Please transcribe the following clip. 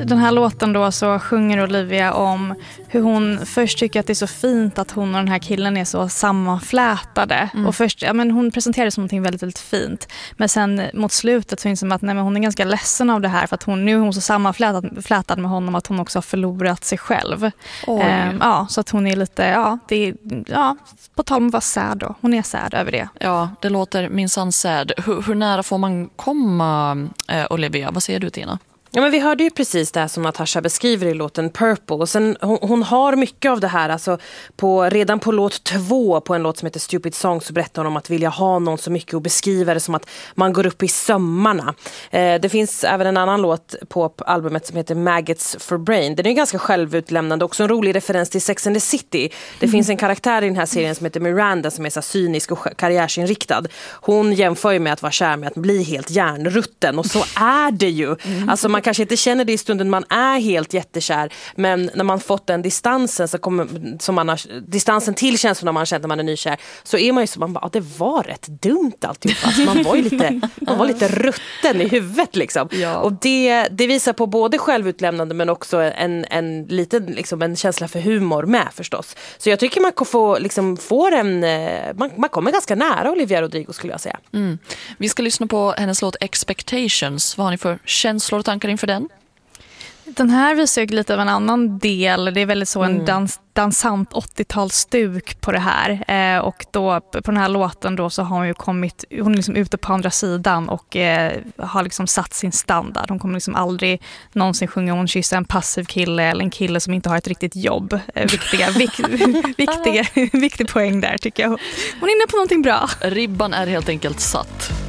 Den här låten då så sjunger Olivia om hur hon först tycker att det är så fint att hon och den här killen är så sammanflätade. Och först, hon presenterar det som någonting väldigt, väldigt fint. Men sen mot slutet så inser man att hon är ganska ledsen av det här för att nu är hon så sammanflätad med honom att hon också har förlorat sig själv. Så att hon är lite, på tal om att vara sad då. Hon är sad över det. Ja, det låter minsann sad. Hur nära får man komma, Olivia? Vad säger du, Tina? Ja, men vi hörde ju precis det här som Natasha beskriver i låten Purple. Och sen, hon har mycket av det här. Alltså redan på låt 2 på en låt som heter Stupid Song så berättar hon om att vilja ha någon så mycket och beskriva det som att man går upp i sömmarna. Det finns även en annan låt på albumet som heter Maggots for Brain. Den är ganska självutlämnande. Också en rolig referens till Sex and the City. Det finns en karaktär i den här serien som heter Miranda som är så cynisk och karriärsinriktad. Hon jämför ju med att vara kär med att bli helt hjärnrutten. Och så är det ju. Alltså man kanske inte känner det i stunden man är helt jättekär, men när man fått den distansen distansen till känslorna man känner när man är nykär, så är man ju så man bara, det var rätt dumt alltihop. Alltså man var lite rutten i huvudet liksom. Ja. Och det visar på både självutlämnande men också en liten liksom en känsla för humor med förstås. Så jag tycker man kommer ganska nära Olivia Rodrigo skulle jag säga. Vi ska lyssna på hennes låt Expectations. Vad har ni för känslor och tankar inför den? Den här visar ju lite av en annan del. Det är väldigt så en dansant 80-talsstuk på det här. Och då på den här låten då så har hon ju hon är liksom ute på andra sidan och har liksom satt sin standard. Hon kommer liksom aldrig någonsin sjunga hon kysser en passiv kille eller en kille som inte har ett riktigt jobb. Viktig poäng där tycker jag. Hon är inne på någonting bra. Ribban är helt enkelt satt.